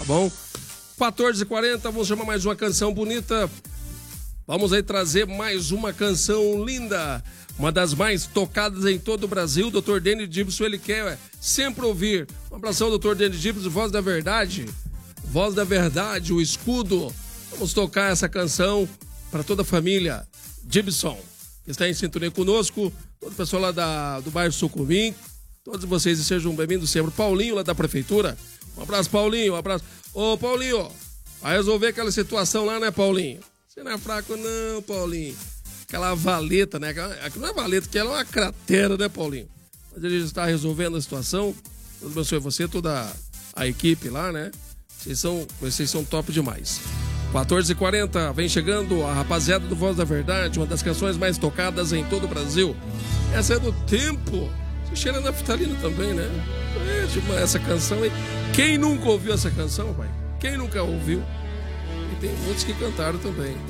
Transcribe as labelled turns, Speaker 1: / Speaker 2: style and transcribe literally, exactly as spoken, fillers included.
Speaker 1: bom? quatorze e quarenta, vamos chamar mais uma canção bonita. Vamos aí trazer mais uma canção linda, uma das mais tocadas em todo o Brasil. doutor Denis Gibson, ele quer sempre ouvir. Um abração, doutor Denis Gibson, Voz da Verdade. Voz da Verdade, o escudo. Vamos tocar essa canção para toda a família Gibson, que está em sintonia conosco. Todo o pessoal lá da, do bairro Sucumim. Todos vocês sejam bem-vindos sempre. Paulinho, lá da prefeitura. Um abraço, Paulinho. Um abraço. Ô, Paulinho, vai resolver aquela situação lá, né, Paulinho? Você não é fraco não, Paulinho. Aquela valeta, né? Aqui não é valeta, que ela é uma cratera, né, Paulinho? Mas ele está resolvendo a situação. Deus abençoe você, toda a equipe lá, né? Vocês são, vocês são top demais. quatorze e quarenta, vem chegando a rapaziada do Voz da Verdade, uma das canções mais tocadas em todo o Brasil. Essa é do Tempo. Você cheira naftalina também, né? É, tipo, essa canção aí. Quem nunca ouviu essa canção, pai? Quem nunca ouviu? E tem muitos que cantaram também.